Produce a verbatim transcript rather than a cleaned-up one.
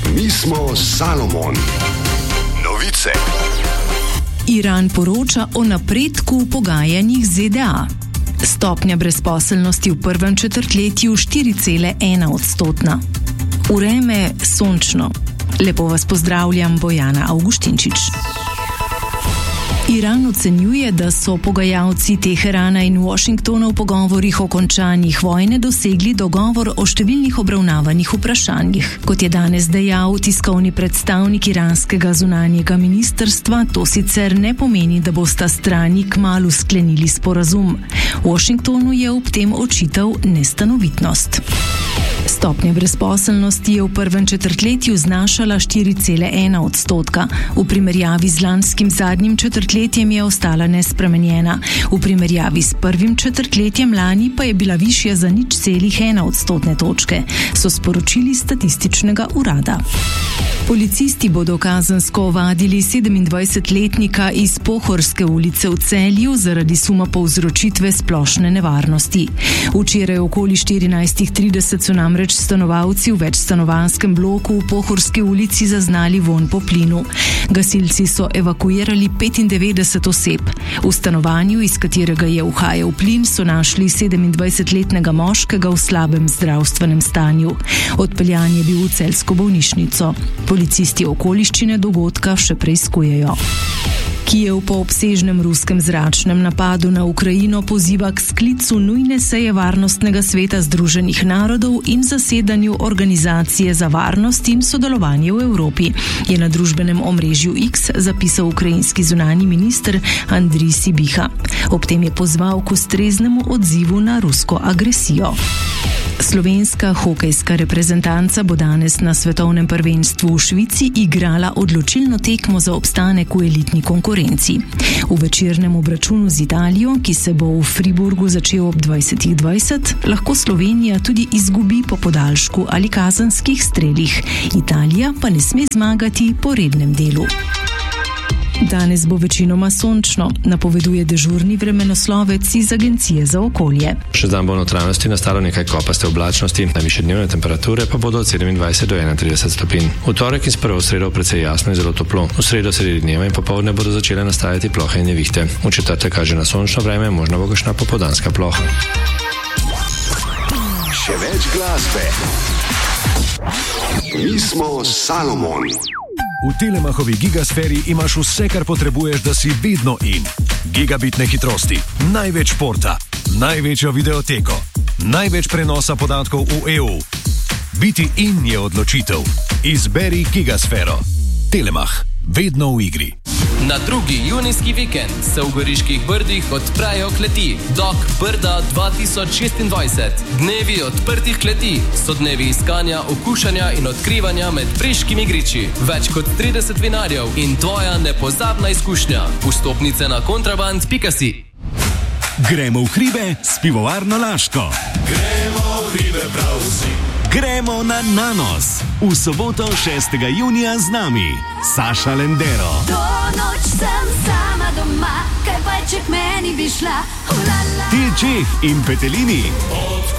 Mi smo Salomon. Novice. Iran poroča o napredku v pogajanjih z Z D A. Stopnja brezposelnosti v prvem četrtletju štiri cela ena odstotna. Vreme sončno. Lepo vas pozdravljam, Bojana Avguštinčič. Iran ocenjuje, da so pogajalci Teherana in Washingtona v pogovorih o končanjih vojne dosegli dogovor o številnih obravnavanih vprašanjih. Kot je danes dejal tiskovni predstavnik iranskega zunanjega ministrstva, to sicer ne pomeni, da bosta strani kmalu sklenili sporazum. Washingtonu je ob tem očital nestanovitnost. Stopnja brezposelnosti je v prvem četrtletju znašala štiri cela ena odstotka. V primerjavi z lanskim zadnjim četrtletjem je ostala nespremenjena. V primerjavi s prvim četrtletjem lani pa je bila višja za nič celih ena odstotne točke, so sporočili statističnega urada. Policisti bodo kazensko ovadili sedemindvajsetletnika iz Pohorske ulice v Celju zaradi suma povzročitve splošne nevarnosti. Včeraj okoli štirinajst trideset so namreč stanovalci v večstanovanjskem bloku v Pohorski ulici zaznali vonj po plinu. Gasilci so evakuirali petindevetdeset oseb. V stanovanju, iz katerega je uhajal plin, so našli sedemindvajsetletnega moškega v slabem zdravstvenem stanju. Odpeljan je bil v celjsko bolnišnico. Policisti okoliščine dogodka še preiskujejo. Kijev po obsežnem ruskem zračnem napadu na Ukrajino poziva k sklicu nujne seje Varnostnega sveta Združenih narodov in zasedanju Organizacije za varnost in sodelovanje v Evropi, je na družbenem omrežju X zapisal ukrajinski zunanji minister Andrij Sibiha. Ob tem je pozval k ustreznemu odzivu na rusko agresijo. Slovenska hokejska reprezentanca bo danes na svetovnem prvenstvu v Švici igrala odločilno tekmo za obstanek v elitni konkurenci. V večernem obračunu z Italijo, ki se bo v Friburgu začel ob dvajsetih dvajset, lahko Slovenija tudi izgubi po podaljšku ali kazenskih strelih. Italija pa ne sme zmagati po rednem delu. Danes bo večinoma sončno, napoveduje dežurni vremenoslovec iz Agencije za okolje. Še dan bo v notranjosti nastalo nekaj kopaste oblačnosti, najvišje dnevne temperature pa bodo od sedemindvajset do enaintrideset stopinj. V torek in s prvo sredo precej jasno in zelo toplo. V sredo sredi dneva in popoldne bodo začele nastajati plohe in nevihte. V četrtek kaže na sončno vreme, možno bo kakšna popoldanska ploha. Še več glasbe. Mi smo Salomon. V Telemachovi gigasferi imaš vse, kar potrebuješ, da si vedno in. Gigabitne hitrosti, največ športa, največjo videoteko, največ prenosa podatkov v E U. Biti in je odločitev. Izberi gigasfero. Telemach, vedno v igri. Na drugi junijski vikend se v Goriških Brdih odprejo kleti Dok Brda dva tisoč šestindvajset. Dnevi odprtih kleti so dnevi iskanja, okušanja in odkrivanja med priškimi griči. Več kot trideset vinarjev in tvoja nepozabna izkušnja. Vstopnice na kontraband pika si. Gremo v hribe s pivovarno Laško. Gremo v hribe prav vsi. Gremo na Nanos. V soboto šestega junija z nami Saša Lendero. Do noč sem sama doma, kaj pa če k meni bi šla. Til Čeh in Petelini. Od